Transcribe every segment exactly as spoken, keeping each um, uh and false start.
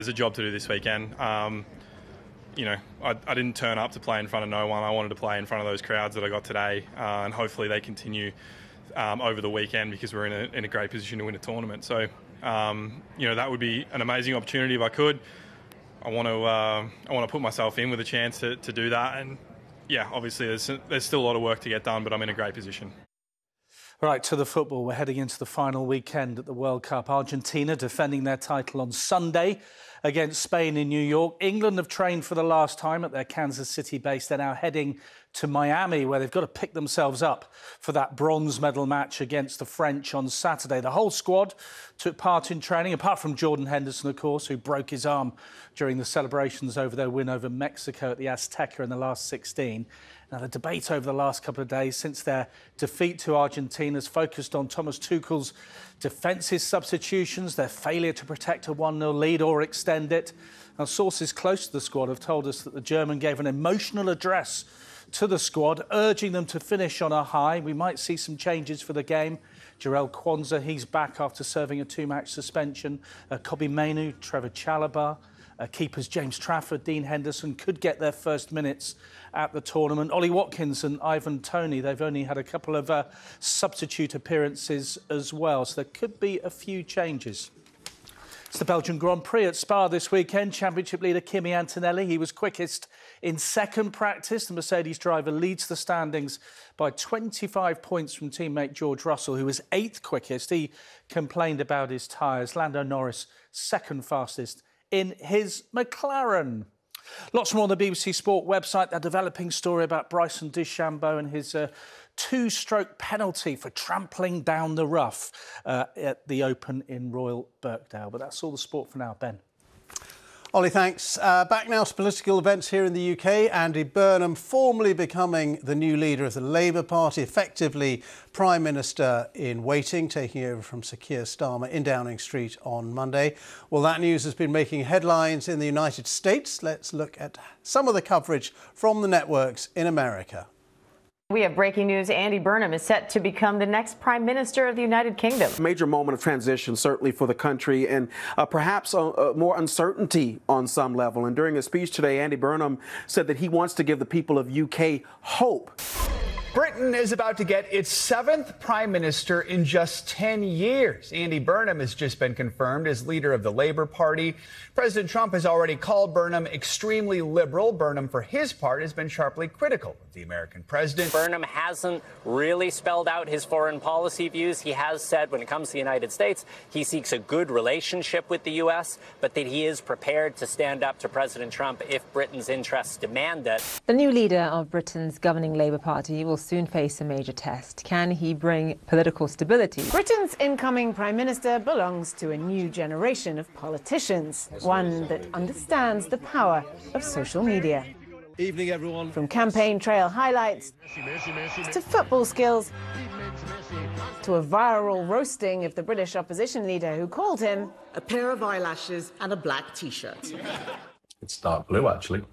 There's a job to do this weekend. Um, you know, I, I didn't turn up to play in front of no one. I wanted to play in front of those crowds that I got today, uh, and hopefully they continue um, over the weekend because we're in a, in a great position to win a tournament. So, um, you know, that would be an amazing opportunity if I could. I want to uh, I want to put myself in with a chance to, to do that. And yeah, obviously there's there's still a lot of work to get done, but I'm in a great position. Right, to the football. We're heading into the final weekend at the World Cup. Argentina defending their title on Sunday against Spain in New York. England have trained for the last time at their Kansas City base. They're now heading to Miami, where they've got to pick themselves up for that bronze medal match against the French on Saturday. The whole squad took part in training, apart from Jordan Henderson, of course, who broke his arm during the celebrations over their win over Mexico at the Azteca in the last sixteen. Now, the debate over the last couple of days since their defeat to Argentina has focused on Thomas Tuchel's defensive substitutions, their failure to protect a one nil lead or extend it. Now, sources close to the squad have told us that the German gave an emotional address to the squad, urging them to finish on a high. We might see some changes for the game. Jarell Quansah, he's back after serving a two-match suspension. Uh, Kobbie Mainoo, Trevor Chalobah, uh, keepers James Trafford, Dean Henderson could get their first minutes at the tournament. Ollie Watkins and Ivan Toney, they've only had a couple of uh, substitute appearances as well, so there could be a few changes. It's the Belgian Grand Prix at Spa this weekend. Championship leader Kimi Antonelli, he was quickest in second practice. The Mercedes driver leads the standings by twenty-five points from teammate George Russell, who was eighth quickest. He complained about his tyres. Lando Norris, second fastest in his McLaren. Lots more on the B B C Sport website. They're developing story about Bryson DeChambeau and his uh, two-stroke penalty for trampling down the rough uh, at the Open in Royal Birkdale. But that's all the sport for now. Ben. Ollie, thanks. Uh, back now to political events here in the U K. Andy Burnham formally becoming the new leader of the Labour Party, effectively Prime Minister in waiting, taking over from Sir Keir Starmer in Downing Street on Monday. Well, that news has been making headlines in the United States. Let's look at some of the coverage from the networks in America. We have breaking news. Andy Burnham is set to become the next Prime Minister of the United Kingdom. Major moment of transition, certainly for the country, and uh, perhaps uh, uh, more uncertainty on some level. And during a speech today, Andy Burnham said that he wants to give the people of U K hope. Britain is about to get its seventh prime minister in just ten years. Andy Burnham has just been confirmed as leader of the Labour Party. President Trump has already called Burnham extremely liberal. Burnham, for his part, has been sharply critical of the American president. Burnham hasn't really spelled out his foreign policy views. He has said when it comes to the United States, he seeks a good relationship with the U S, but that he is prepared to stand up to President Trump if Britain's interests demand it. The new leader of Britain's governing Labour Party will soon face a major test. Can he bring political stability? Britain's incoming Prime Minister belongs to a new generation of politicians, one that understands the power of social media. Evening, everyone. From campaign trail highlights to football skills to a viral roasting of the British opposition leader who called him a pair of eyelashes and a black T-shirt. It's dark blue, actually.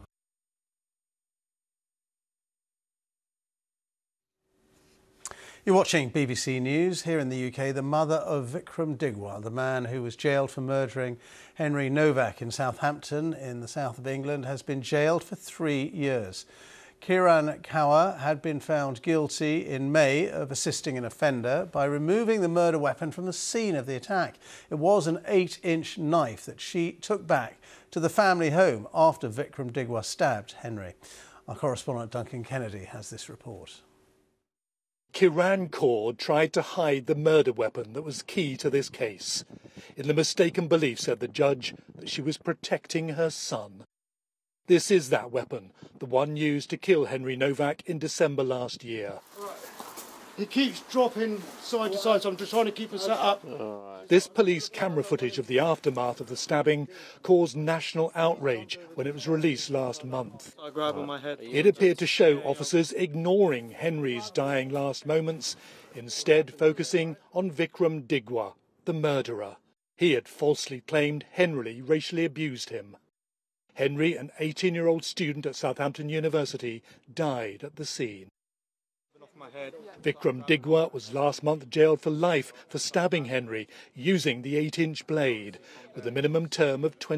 You're watching B B C News. Here in the U K, the mother of Vikram Digwa, the man who was jailed for murdering Henry Novak in Southampton in the south of England, has been jailed for three years. Kiran Kaur had been found guilty in May of assisting an offender by removing the murder weapon from the scene of the attack. It was an eight-inch knife that she took back to the family home after Vikram Digwa stabbed Henry. Our correspondent Duncan Kennedy has this report. Kiran Kaur tried to hide the murder weapon that was key to this case, in the mistaken belief, said the judge, that she was protecting her son. This is that weapon, the one used to kill Henry Novak in December last year. He keeps dropping side to side, so I'm just trying to keep it set up. This police camera footage of the aftermath of the stabbing caused national outrage when it was released last month. I grab on my head. It appeared to show officers ignoring Henry's dying last moments, instead focusing on Vikram Digwa, the murderer. He had falsely claimed Henry racially abused him. Henry, an eighteen-year-old student at Southampton University, died at the scene. Vikram Digwa was last month jailed for life for stabbing Henry using the eight-inch blade, with a minimum term of twenty